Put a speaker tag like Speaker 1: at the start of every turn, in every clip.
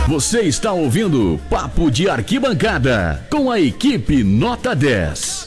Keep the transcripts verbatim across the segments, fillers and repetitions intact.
Speaker 1: Você está ouvindo Papo de Arquibancada com a equipe Nota dez.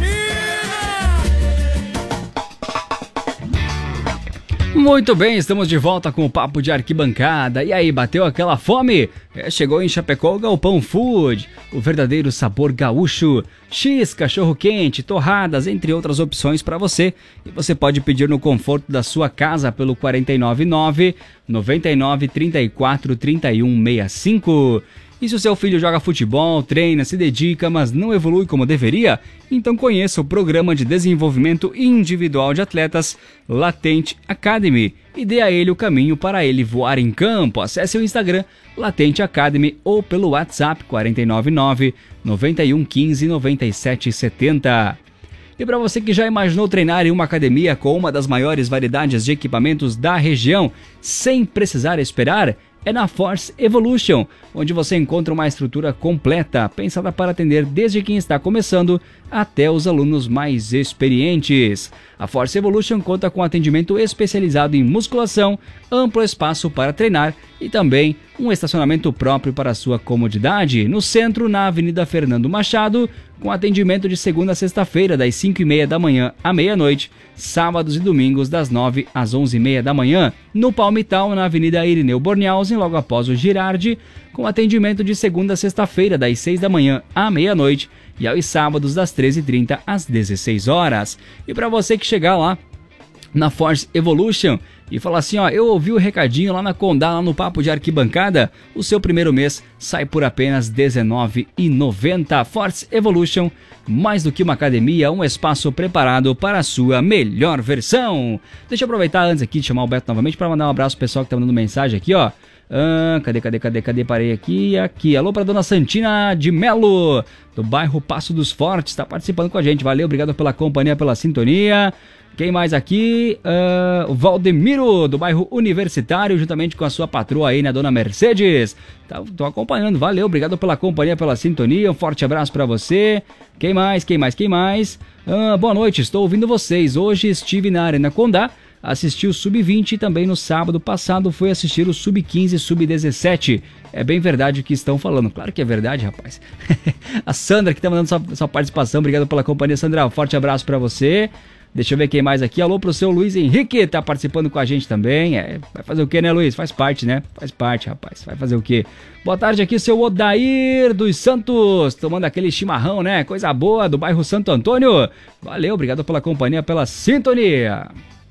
Speaker 2: Muito bem, estamos de volta com o Papo de Arquibancada. E aí, bateu aquela fome? É, chegou em Chapecó o Galpão Food, o verdadeiro sabor gaúcho. X, cachorro-quente, torradas, entre outras opções para você. E você pode pedir no conforto da sua casa pelo quatro nove nove, nove nove três quatro, três um seis cinco. E se o seu filho joga futebol, treina, se dedica, mas não evolui como deveria, então conheça o Programa de Desenvolvimento Individual de Atletas Latente Academy e dê a ele o caminho para ele voar em campo. Acesse o Instagram Latente Academy ou pelo WhatsApp quatro nove nove, nove um um cinco, nove sete sete zero. E para você que já imaginou treinar em uma academia com uma das maiores variedades de equipamentos da região, sem precisar esperar, é na Force Evolution, onde você encontra uma estrutura completa, pensada para atender desde quem está começando até os alunos mais experientes. A Force Evolution conta com atendimento especializado em musculação, amplo espaço para treinar e também um estacionamento próprio para sua comodidade. No centro, na Avenida Fernando Machado, com atendimento de segunda a sexta-feira, das cinco e meia da manhã à meia-noite, sábados e domingos, das nove às onze e meia da manhã. No Palmital, na Avenida Irineu Bornhausen, logo após o Girardi, com atendimento de segunda a sexta-feira, das seis da manhã à meia-noite, e aos sábados, das treze e trinta às dezesseis horas. E para você que chegar lá na Force Evolution e falar assim, ó, eu ouvi o recadinho lá na Condá, lá no Papo de Arquibancada, o seu primeiro mês sai por apenas dezenove reais e noventa centavos. Force Evolution, mais do que uma academia, um espaço preparado para a sua melhor versão. Deixa eu aproveitar antes aqui de chamar o Beto novamente para mandar um abraço pro pessoal que tá mandando mensagem aqui, ó. Ah, cadê, cadê, cadê, cadê? Parei aqui, aqui. Alô pra dona Santina de Melo, do bairro Passo dos Fortes, tá participando com a gente. Valeu, obrigado pela companhia, pela sintonia. Quem mais aqui? Uh, o Valdemiro, do bairro Universitário, juntamente com a sua patroa aí, né, dona Mercedes. Tá, tô acompanhando, valeu, obrigado pela companhia, pela sintonia, um forte abraço pra você. Quem mais, quem mais, quem mais? Uh, boa noite, estou ouvindo vocês. Hoje estive na Arena Condá, assisti o sub vinte e também no sábado passado fui assistir o sub quinze e sub dezessete. É bem verdade o que estão falando. Claro que é verdade, rapaz. A Sandra que tá mandando sua, sua participação, obrigado pela companhia, Sandra. Um forte abraço pra você. Deixa eu ver quem mais aqui. Alô pro seu Luiz Henrique, tá participando com a gente também. É, vai fazer o que, né, Luiz? Faz parte, né? Faz parte, rapaz. Vai fazer o quê? Boa tarde aqui, seu Odair dos Santos, tomando aquele chimarrão, né? Coisa boa, do bairro Santo Antônio. Valeu, obrigado pela companhia, pela sintonia.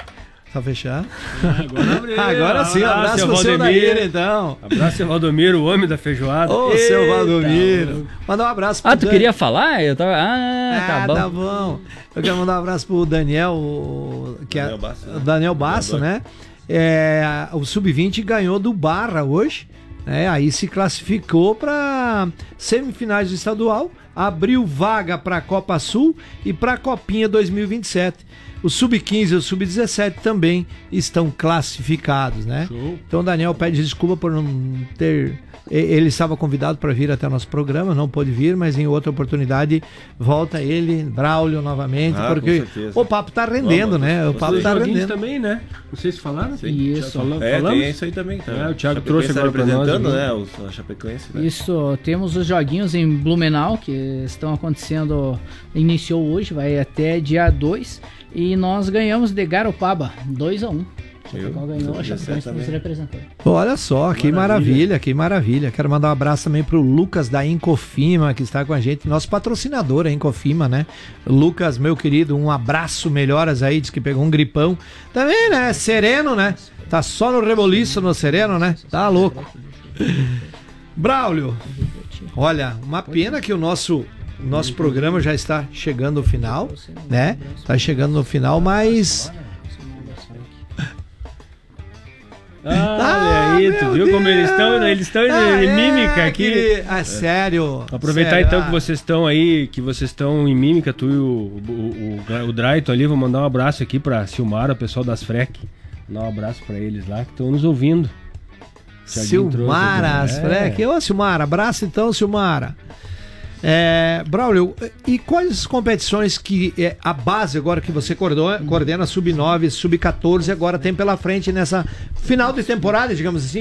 Speaker 3: Tá fechado?
Speaker 4: Agora, abriu.
Speaker 3: Agora sim,
Speaker 4: abraço,
Speaker 3: abraço
Speaker 4: seu
Speaker 3: pro seu
Speaker 4: Valdomiro,
Speaker 3: Odair, então.
Speaker 4: Abraço, seu Valdomiro, o homem da feijoada.
Speaker 3: Ô,
Speaker 4: Eita,
Speaker 3: seu Valdomiro. Mandar um abraço pro
Speaker 2: Ah, tu
Speaker 3: Dan...
Speaker 2: queria falar? Eu tava... Ah,
Speaker 3: Ah,
Speaker 2: tá bom.
Speaker 3: tá bom. Eu quero mandar um abraço pro Daniel, o... que
Speaker 5: Daniel
Speaker 3: é...
Speaker 5: Basso, né?
Speaker 3: Daniel Basso, né? É... O sub vinte ganhou do Barra hoje, né? Aí se classificou para semifinais do estadual, abriu vaga para a Copa Sul e para a Copinha dois mil e vinte e sete. O sub quinze e o sub dezessete também estão classificados, né? Show. Então o Daniel pede desculpa por não ter... Ele estava convidado para vir até o nosso programa, não pôde vir, mas em outra oportunidade volta ele, Braulio novamente, ah, porque o papo tá rendendo, Vamos, né? O papo tá rendendo.
Speaker 4: Também, né? Não sei se falaram.
Speaker 5: Sim.
Speaker 4: Isso. Falamos,
Speaker 5: é,
Speaker 4: falamos?
Speaker 5: tem isso aí também. Tá?
Speaker 4: É, o Thiago trouxe agora para nós.
Speaker 5: Representando, né? O, a Chapecoense, né?
Speaker 6: Isso, temos os joguinhos em Blumenau que estão acontecendo, iniciou hoje, vai até dia dois, e nós ganhamos de Garopaba, dois a um. Chapecó ganhou, a Chapecoense nos representou.
Speaker 3: Olha só, que maravilha. maravilha, que maravilha. Quero mandar um abraço também pro Lucas da Incofima, que está com a gente, nosso patrocinador, a Incofima, né? Lucas, meu querido, um abraço, melhoras aí, diz que pegou um gripão. Também, né? Sereno, né? Tá só no reboliço no sereno, né? Tá louco. Braulio, olha, uma pena que o nosso... Nosso programa já está chegando ao final, né? Está chegando no final, mas...
Speaker 4: Ah, olha aí, tu viu Deus. Como eles estão, eles estão ah, em é, mímica aqui.
Speaker 3: Que... Ah, sério.
Speaker 4: Aproveitar
Speaker 3: sério?
Speaker 4: então
Speaker 3: ah.
Speaker 4: que vocês estão aí, que vocês estão em mímica, tu e o, o, o, o Draito ali, vou mandar um abraço aqui pra Silmara, o pessoal das Frec. Mandar um abraço pra eles lá, que estão nos ouvindo.
Speaker 3: Silmara, as Frec. Ô, Silmara, abraço então, Silmara. É, Braulio, e quais competições que é, a base agora que você coordena, coordena sub nove, sub quatorze, agora tem pela frente nessa final de temporada, digamos assim?